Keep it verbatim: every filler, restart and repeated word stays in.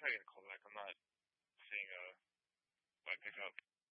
try to get a call back. I'm not seeing a, my pickup.